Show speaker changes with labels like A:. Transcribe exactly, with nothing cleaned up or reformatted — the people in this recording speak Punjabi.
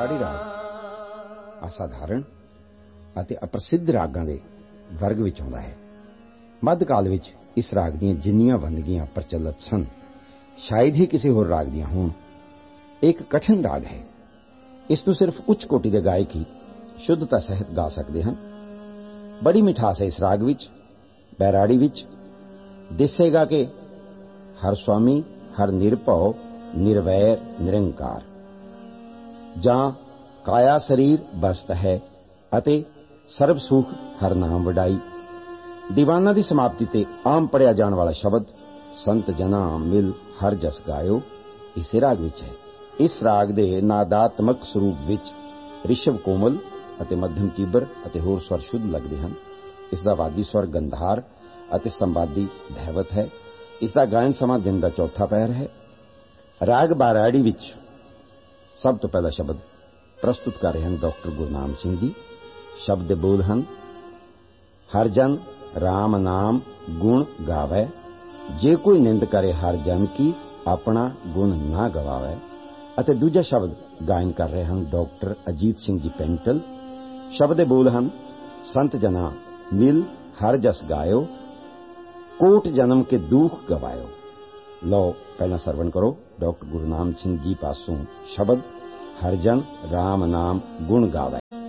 A: बैराड़ी राग असाधारण ਅਤੇ ਅਪ੍ਰਸਿੱਧ ਰਾਗਾਂ ਦੇ ਵਰਗ ਵਿੱਚ ਆਉਂਦਾ ਹੈ। ਮੱਧਕਾਲ ਵਿੱਚ ਇਸ ਰਾਗ ਦੀਆਂ ਜਿੰਨੀਆਂ ਵੰਨਗੀਆਂ ਪ੍ਰਚਲਿਤ ਸਨ, ਸ਼ਾਇਦ ਹੀ ਕਿਸੇ ਹੋਰ ਰਾਗ ਦੀਆਂ ਹੋਣ। ਇਹ ਇੱਕ ਕਠਿਨ ਰਾਗ ਹੈ। ਇਸ ਨੂੰ ਸਿਰਫ ਉੱਚ ਕੋਟੀ ਦੇ ਗਾਇਕ ਹੀ ਸ਼ੁੱਧਤਾ ਸਹਿਤ ਗਾ ਸਕਦੇ ਹਨ। ਬੜੀ ਮਿਠਾਸ ਹੈ ਇਸ ਰਾਗ ਵਿੱਚ। ਬੈਰਾੜੀ ਵਿੱਚ ਦਿਸੇਗਾ ਕਿ ਹਰ ਸੁਆਮੀ ਹਰ ਨਿਰਭਉ ਨਿਰਵੈਰ ਨਿਰੰਕਾਰ, ਜਾਂ ਕਾਇਆ ਸਰੀਰ ਬਸਤ ਹੈ ਅਤੇ ਸਰਬ ਸੁਖ ਹਰ ਨਾਮ ਵਡਾਈ। ਦੀਵਾਨਾਂ ਦੀ ਸਮਾਪਤੀ ਤੇ ਆਮ ਪੜਿਆ ਜਾਣ ਵਾਲਾ ਸ਼ਬਦ ਸੰਤ ਜਨਾ ਮਿਲ ਹਰ ਜਸ ਗਾਇਓ ਇਸੇ ਰਾਗ ਵਿੱਚ ਹੈ। ਇਸ ਰਾਗ ਦੇ ਨਾਦਾਤਮਕ ਸਰੂਪ ਵਿੱਚ ਰਿਸ਼ਵ ਕੋਮਲ ਅਤੇ ਮੱਧਮ ਤੀਬਰ ਅਤੇ ਹੋਰ ਸਵਰ ਸ਼ੁੱਧ ਲੱਗਦੇ ਹਨ। ਇਸ ਦਾ ਵਾਦੀ ਸਵਰ ਗੰਧਾਰ ਅਤੇ ਸੰਵਾਦੀ ਧੈਵਤ ਹੈ। ਇਸ ਦਾ ਗਾਇਨ ਸਮਾਂ ਦਿਨ ਦਾ ਚੌਥਾ ਪਹਿਰ ਹੈ। ਰਾਗ ਬੈਰਾੜੀ ਵਿੱਚ ਸਭ ਤੋਂ ਪਹਿਲਾ ਸ਼ਬਦ ਪ੍ਰਸਤੁਤ ਕਰ ਰਹੇ ਹਨ ਡਾਕਟਰ ਗੁਰਨਾਮ ਸਿੰਘ ਜੀ। ਸ਼ਬਦ ਦੇ ਬੋਲ ਹਨ, ਹਰ ਜਨ ਰਾਮ ਨਾਮ ਗੁਣ ਗਾਵੈ, ਜੇ ਕੋਈ ਨਿੰਦ ਕਰੇ ਹਰ ਜਨ ਕੀ ਆਪਣਾ ਗੁਣ ਨਾ ਗਵਾਵੈ। ਅਤੇ ਦੂਜਾ ਸ਼ਬਦ ਗਾਇਨ ਕਰ ਰਹੇ ਹਨ ਡਾਕਟਰ ਅਜੀਤ ਸਿੰਘ ਜੀ ਪੈਂਟਲ। ਸ਼ਬਦ ਦੇ ਬੋਲ ਹਨ, ਸੰਤ ਜਨਾ ਮਿਲ ਹਰ ਜਸ ਗਾਇਓ, ਕੋਟ ਜਨਮ ਕੇ ਦੁਖ ਗਵਾਇਓ। ਲਓ ਪਹਿਲਾਂ ਸਰਵਣ ਕਰੋ ਡਾਕਟਰ ਗੁਰਨਾਮ ਸਿੰਘ ਜੀ ਪਾਸੋਂ ਸ਼ਬਦ ਹਰ ਜਨ ਰਾਮ ਨਾਮ ਗੁਣ ਗਾਵੈ।